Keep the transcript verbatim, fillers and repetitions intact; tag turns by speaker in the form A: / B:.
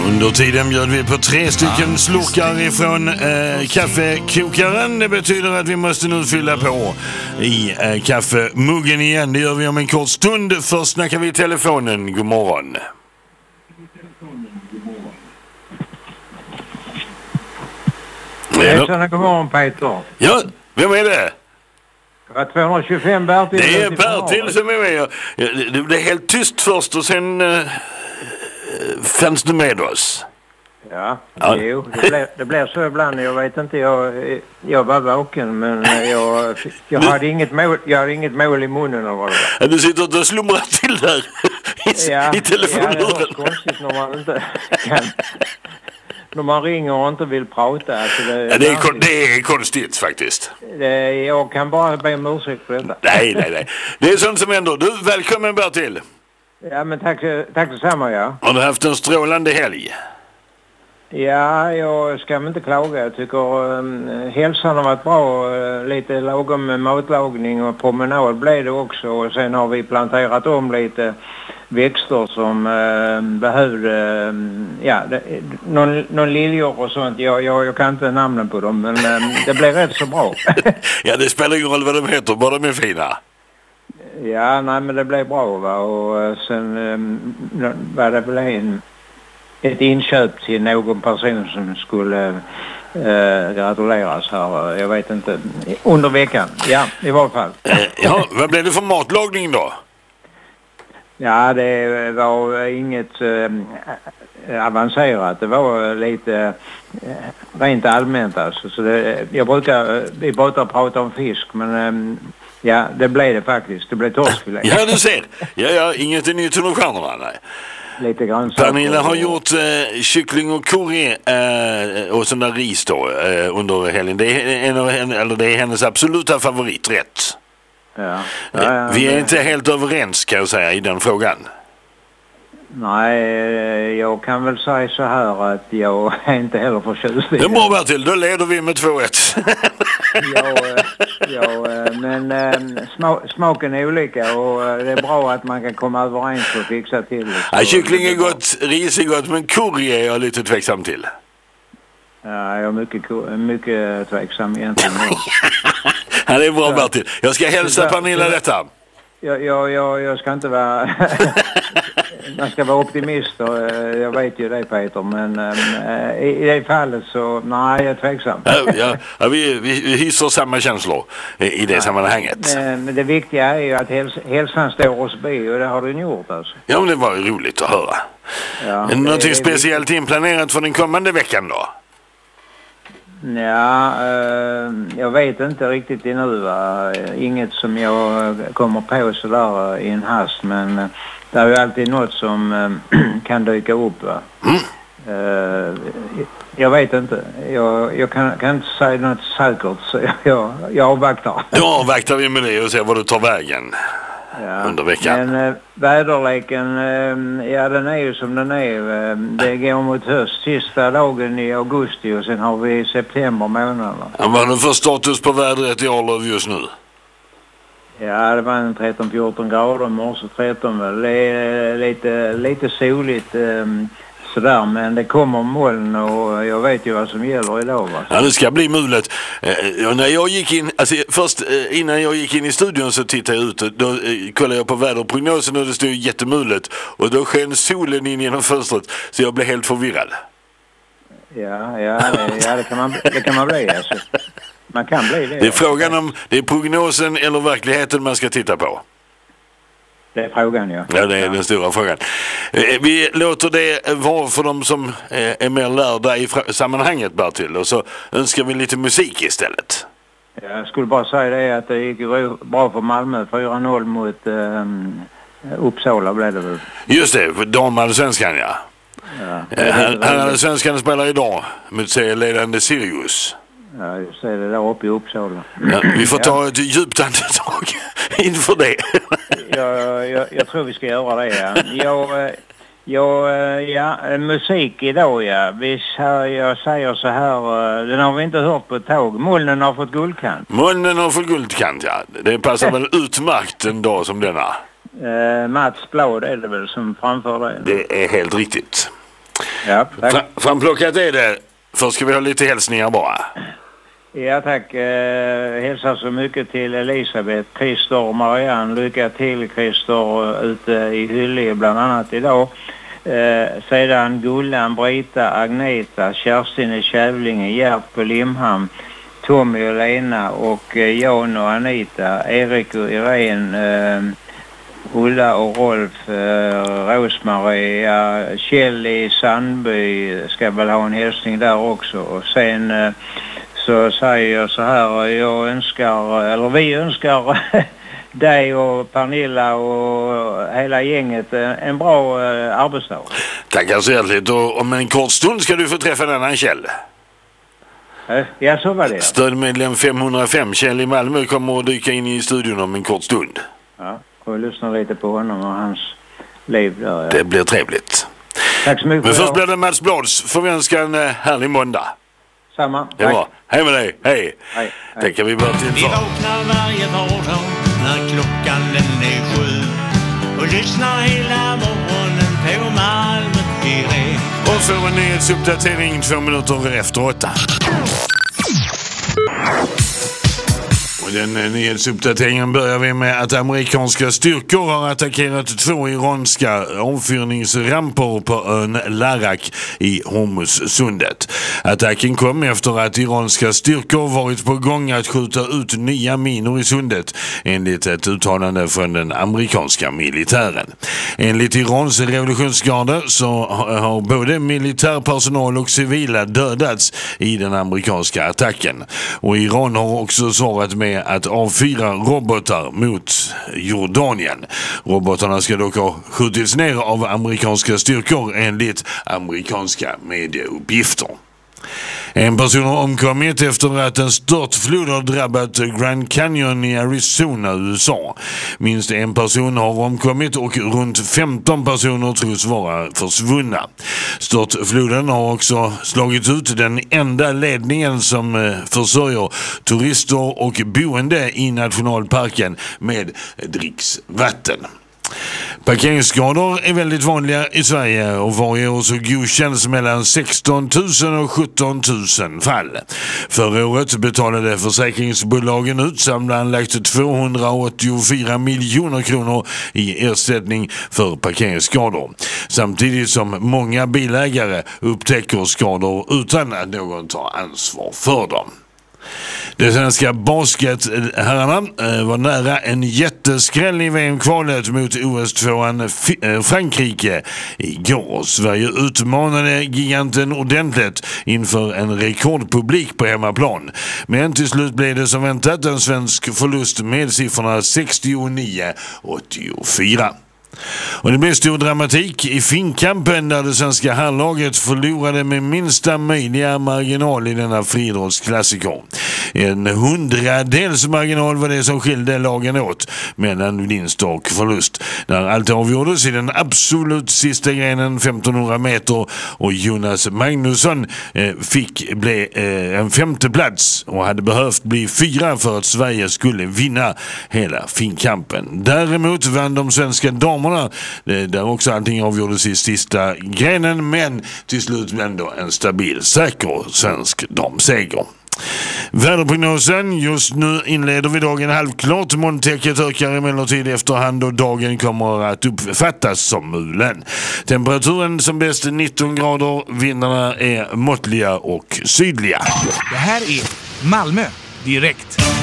A: Under tiden bjöd vi på tre stycken slurkar ifrån eh, kaffekokaren. Det betyder att vi måste nu fylla på i eh, kaffemuggen igen. Det gör vi om en kort stund. Först snackar vi i telefonen. God morgon.
B: Hejsan, god morgon Peter.
A: Ja, vem är det?
B: tvåhundratjugofem Bertil.
A: Det är Bertil som är med. Det blev helt tyst först och sen eh, fanns du med oss.
B: Ja, ja. Jo, det blir, det blir så ibland. Jag vet inte, jag, jag var vaken men jag, jag, hade inget mål, jag hade inget mål i munnen eller vad det var.
A: Du sitter och slumrar till där i,
B: ja,
A: i telefonen.
B: Ja, det är konstigt när man inte kan... När man ringer och inte vill prata. Alltså det,
A: ja, det, är kon- det är konstigt faktiskt.
B: Det, jag kan bara be om ursäkt för detta.
A: Nej, nej, nej. Det är sånt som händer. Du, välkommen Bertil.
B: Ja, men tack, tack detsamma, ja.
A: Har du haft en strålande helg?
B: Ja, jag ska inte klaga. Jag tycker um, hälsan har varit bra. Uh, lite lagom med matlagning och promenad blev det också. Och sen har vi planterat om lite växter som uh, behövde, um, ja, det, någon, någon liljor och sånt. Jag, jag, jag kan inte namnen på dem, men um, det blev rätt så bra.
A: Ja, det spelar ingen roll vad de heter, bara de är fina.
B: Ja, nej, men det blev bra, va. Och uh, sen um, var det väl en... ett inköp till någon person som skulle äh, gratuleras här. Jag vet inte. Under veckan. Ja, i varje fall.
A: Eh, ja, vad blev det för matlagning då?
B: Ja, det var inget äh, avancerat. Det var lite äh, rent allmänt alltså. Så det, jag brukar, vi brukar prata om fisk, men äh, ja, det blev det faktiskt. Det blev torskfilé.
A: Ja, du ser. Ja, ja, inget är nytt under stjärnorna, nej.
B: Lite grann.
A: Pernilla har gjort eh, kyckling och curry eh, och sån där ris då eh, under helgen. Det är, en av henne, eller det är hennes absoluta favoriträtt.
B: Ja. Ja, ja,
A: Vi är
B: men...
A: inte helt överens kan jag säga i den frågan.
B: Nej, jag kan väl säga så här att jag är inte heller förtjust i
A: det. är bra Bertil, då leder vi med två ett.
B: ja, ja, men äh, smaken är olika och det är bra att man kan komma överens och fixa till det.
A: Ja, kyckling är gott, ris är gott, men curry är jag lite tveksam till.
B: Ja, jag är mycket, mycket tveksam egentligen.
A: Ja, det är bra Bertil. Jag ska hälsa Pernilla detta.
B: Jag, jag, jag, jag ska inte vara... Man ska vara optimist och jag vet ju det Peter, men äh, i, i det fallet så nej, jag är tveksam.
A: Ja, ja, ja, vi, vi, vi hyser samma känslor i, i det ja, sammanhanget.
B: Men, men det viktiga är ju att häls, hälsan står oss bi och det har den gjort alltså.
A: Ja, men det var ju roligt att höra. Ja, är det någonting speciellt inplanerat för den kommande veckan då?
B: Ja, äh, jag vet inte riktigt ännu va. Inget som jag kommer på sådär i en hast, men det är ju alltid något som äh, kan dyka upp va. Mm. Uh, jag vet inte. Jag, jag kan, kan inte säga något säkert så jag, jag avvaktar.
A: Då avvaktar vi med det och ser vad du tar vägen ja, under veckan.
B: Men uh, väderleken, uh, ja den är ju som den är. Uh, det går mot höst. Sista dagen i augusti och sen har vi september månad.
A: Ja, vad har du för status på vädret i Arlöv just nu?
B: Ja, det var en tretton fjorton grader i morse, tretton väl. Det är lite, lite soligt um, sådär, men det kommer moln och jag vet ju vad som gäller idag va.
A: Ja, det ska bli mulet. Eh, när jag gick in, alltså först eh, innan jag gick in i studion så tittade jag ut, då eh, kollade jag på väderprognosen och det stod jättemulet och då sken solen in genom fönstret så jag blev helt förvirrad.
B: Ja, ja, det, ja det, kan man, det kan man bli alltså. Man kan bli det.
A: Det är frågan om det är prognosen eller verkligheten man ska titta på.
B: Det är frågan, ja.
A: Ja, det är den stora frågan. Vi låter det vara för de som är mer lärda i sammanhanget, Bertil. Och så önskar vi lite musik istället.
B: Jag skulle bara säga det att det gick bra för Malmö. fyra noll mot um, Uppsala blev det väl.
A: Just det, damallsvenskan, ja. ja Herrallsvenskan spelar idag mot serieledande Sirius.
B: Ja, just det, det där uppe i Uppsala.
A: Ja, vi får ta ett djupt andetag inför det.
B: Ja, jag, jag tror vi ska göra det, ja. Jag, jag, ja, musik idag, ja. Visst, jag säger så här, den har vi inte hört på ett tag. Molnen har fått guldkant.
A: Molnen har fått guldkant, ja. Det passar väl utmärkt en dag som denna.
B: Uh, Mats Blad är det väl som framför det.
A: Det är helt riktigt.
B: Ja, tack.
A: Fra, framplockat är det. Först ska vi ha lite hälsningar bara.
B: Ja, tack. Eh, hälsar så mycket till Elisabeth, Christer och Marianne. Lycka till, Christer, ute i Hyllie bland annat idag. Eh, sedan Gullan, Brita, Agneta, Kerstin i Kävlinge, Gert på Limhamn, Tommy och Lena och eh, Jan och Anita, Erik och Irene, eh, Ulla och Rolf, eh, Rosmaria, Kjell i Sandby ska väl ha en hälsning där också. Och sen eh, så säger jag så här, jag önskar, eller vi önskar dig och Pernilla och hela gänget en bra eh, arbetsdag.
A: Tackar så hjärtligt, och om en kort stund ska du få träffa en annan Kjell.
B: Ja, så var det.
A: Stödmedlem femhundrafem, Kjell i Malmö, kommer att dyka in i studion om en kort stund.
B: Ja, och lyssna lite på honom och hans liv där. Ja.
A: Det blir trevligt.
B: Tack så mycket.
A: Men först blir det Mats Blads. Får vi önska en härlig måndag.
B: Samma.
A: Det var. Hej med dig. Hej.
B: Hej.
A: Det kan vi börja till
C: Vi vaknar varje vardag när klockan den är sju och lyssnar hela morgonen på Malmö direkt.
A: Och får en nyhetsuppdatering två minuter efter åtta. Och den nyhetsuppdateringen börjar vi med att amerikanska styrkor har attackerat två iranska avfyrningsramper på ön Larak i Hormuzsundet. Attacken kom efter att iranska styrkor varit på gång att skjuta ut nya minor i sundet, enligt ett uttalande från den amerikanska militären. Enligt Irans revolutionsgarde så har både militärpersonal och civila dödats i den amerikanska attacken. Och Iran har också svarat med att avfyra robotar mot Jordanien. Robotarna ska dock ha skjutits ner av amerikanska styrkor enligt amerikanska medieuppgifter. En person har omkommit efter att en störtflod har drabbat Grand Canyon i Arizona, U S A. Minst en person har omkommit och runt femton personer tros vara försvunna. Störtfloden har också slagit ut den enda ledningen som försörjer turister och boende i nationalparken med dricksvatten. Parkeringsskador är väldigt vanliga i Sverige och varje år så godkänns mellan sexton tusen och sjutton tusen fall. Förra året betalade försäkringsbolagen ut sammanlagt tvåhundraåttiofyra miljoner kronor i ersättning för parkeringsskador. Samtidigt som många bilägare upptäcker skador utan att någon tar ansvar för dem. De svenska basketherrarna var nära en jätteskräll i V M-kvalet mot O S-tvåan Frankrike igår. Sverige utmanade giganten ordentligt inför en rekordpublik på hemmaplan. Men till slut blev det som väntat en svensk förlust med siffrorna sextionio åttiofyra. Och det blev stor dramatik i finkampen där det svenska herrlaget förlorade med minsta möjliga marginal i denna friidrottsklassiker. En hundradels marginal var det som skilde lagen åt mellan vinst och förlust. När allt avgjordes i den absolut sista grenen femtonhundra meter och Jonas Magnusson eh, fick bli eh, en femte plats och hade behövt bli fyra för att Sverige skulle vinna hela finkampen. Däremot vann de svenska damerna där också allting avgjordes i sista grenen, men till slut ändå en stabil, säker svensk damseger. Väderprognosen: just nu inleder vi dagen halvklart. Molntäcket ökar emellertid efterhand och dagen kommer att uppfattas som mulen. Temperaturen som bäst nitton grader, vindarna är måttliga och sydliga.
D: Det här är Malmö direkt.